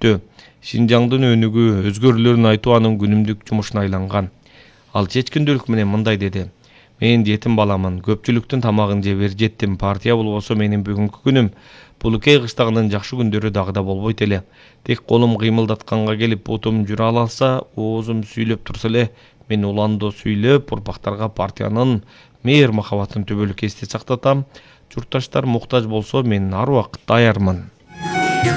өттү. Шинжаңдын өнүгүү, өзгөрүүлөрүн айтуу анын күнүмдүк жумушуна айланган. Ал чечкиндүүлүк менен мындай деди: "Мен жетим баламын, көпчүлүктүн тамагын жеп жеттим. Партия болбосо менин бүгүнкү күнүм Булукей кыштагынын жакшы күндөрү дагы да болбойт эле. Тек колум кыймылдатканга келип, бутум жүрө алса, оозум сүйлөп турса эле, мен уландоо сүйлөп, урпактарга партиянын мээр махабатын түбөлүк эсте сактатам. Журтташтар муктаж болсо, мен ар убакыт даярмын".